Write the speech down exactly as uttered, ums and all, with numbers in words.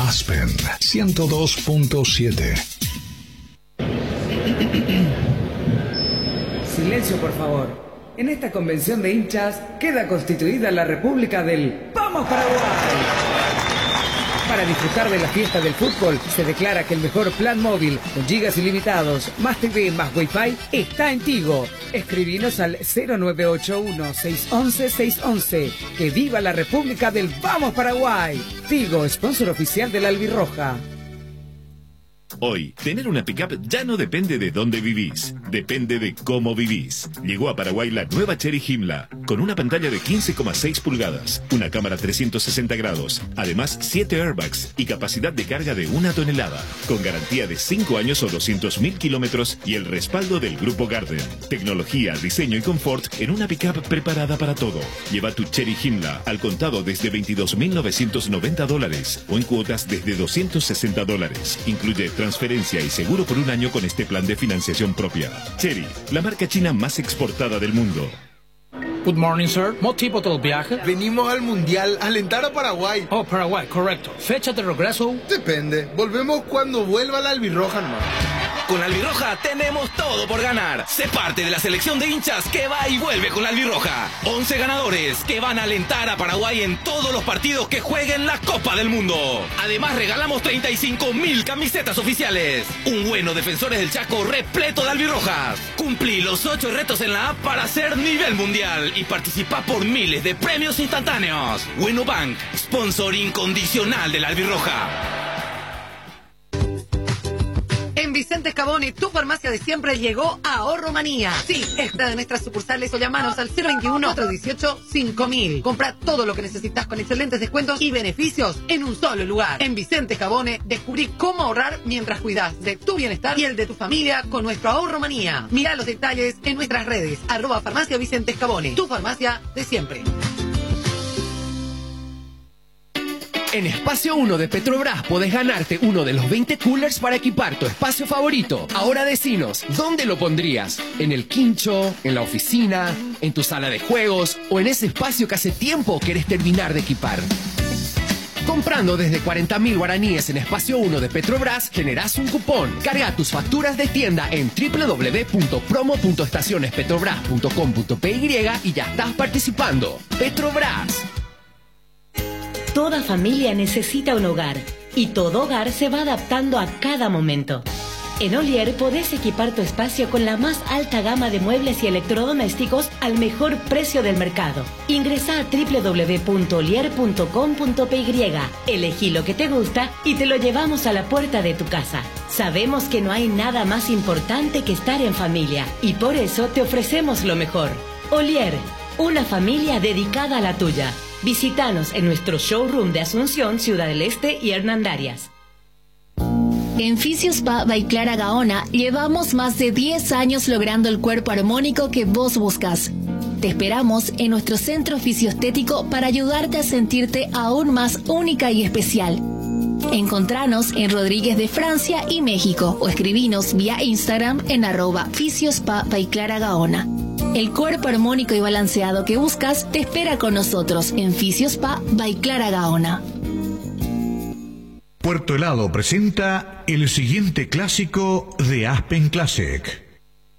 Aspen ciento dos punto siete. Silencio, por favor. En esta convención de hinchas queda constituida la República del ¡Vamos Paraguay! Para disfrutar de la fiesta del fútbol, se declara que el mejor plan móvil con gigas ilimitados, más T V, más Wi-Fi, está en Tigo. Escribinos al cero nueve ocho uno, seis uno uno, seis uno uno. ¡Que viva la República del Vamos Paraguay! Tigo, sponsor oficial de la Albirroja. Hoy, tener una pickup ya no depende de dónde vivís, depende de cómo vivís. Llegó a Paraguay la nueva Chery Himla, con una pantalla de quince coma seis pulgadas, una cámara trescientos sesenta grados, además siete airbags y capacidad de carga de una tonelada, con garantía de cinco años o doscientos mil kilómetros y el respaldo del Grupo Garden. Tecnología, diseño y confort en una pickup preparada para todo. Lleva tu Chery Himla al contado desde veintidós mil novecientos noventa dólares o en cuotas desde doscientos sesenta dólares. Incluye transferencia y seguro por un año con este plan de financiación propia. Chery, la marca china más exportada del mundo. Good morning, sir. ¿Motivo del viaje? Venimos al Mundial a alentar a Paraguay. Oh, Paraguay, correcto. ¿Fecha de regreso? Depende. Volvemos cuando vuelva la albirroja, hermano. Con la Albirroja tenemos todo por ganar. Sé parte de la selección de hinchas que va y vuelve con la Albirroja. once ganadores que van a alentar a Paraguay en todos los partidos que jueguen la Copa del Mundo. Además regalamos treinta y cinco mil camisetas oficiales. Un bueno Defensores del Chaco repleto de albirrojas. Cumplí los ocho retos en la app para ser nivel mundial y participá por miles de premios instantáneos. Bueno Bank, sponsor incondicional de la Albirroja. En Vicente Scabone, tu farmacia de siempre llegó a Ahorro Manía. Sí, esta de nuestras sucursales o llamanos al cero veintiuno, cuatrocientos dieciocho, cinco mil. Compra todo lo que necesitas con excelentes descuentos y beneficios en un solo lugar. En Vicente Scabone, descubrí cómo ahorrar mientras cuidas de tu bienestar y el de tu familia con nuestro Ahorro Manía. Mira los detalles en nuestras redes, arroba farmacia Vicente Scabone, tu farmacia de siempre. En Espacio uno de Petrobras podés ganarte uno de los veinte coolers para equipar tu espacio favorito. Ahora decinos, ¿dónde lo pondrías? ¿En el quincho? ¿En la oficina? ¿En tu sala de juegos? ¿O en ese espacio que hace tiempo querés terminar de equipar? Comprando desde cuarenta mil guaraníes en Espacio uno de Petrobras, generás un cupón. Carga tus facturas de tienda en doble u doble u doble u punto promo punto estaciones petrobras punto com punto p y y ya estás participando. Petrobras. Toda familia necesita un hogar y todo hogar se va adaptando a cada momento. En Olier podés equipar tu espacio con la más alta gama de muebles y electrodomésticos al mejor precio del mercado. Ingresá a doble u doble u doble u punto olier punto com punto p y, elegí lo que te gusta y te lo llevamos a la puerta de tu casa. Sabemos que no hay nada más importante que estar en familia y por eso te ofrecemos lo mejor. Olier, una familia dedicada a la tuya. Visítanos en nuestro showroom de Asunción, Ciudad del Este y Hernandarias. En Fisiospa by Clara Gaona llevamos más de diez años logrando el cuerpo armónico que vos buscas. Te esperamos en nuestro centro fisioestético para ayudarte a sentirte aún más única y especial. Encontranos en Rodríguez de Francia y México o escribinos vía Instagram en arroba Fisiospa by Clara Gaona. El cuerpo armónico y balanceado que buscas te espera con nosotros en Fisiospa by Clara Gaona. Puerto Helado presenta el siguiente clásico de Aspen Classic.